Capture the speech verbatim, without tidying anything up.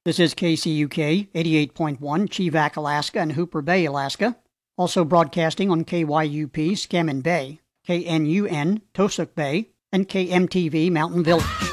This is K C U K eighty-eight point one, Chevak, Alaska, and Hooper Bay, Alaska. Also broadcasting on K Y U P, Scammon Bay, K N U N, Tosuk Bay, and K M T V, Mountain Village.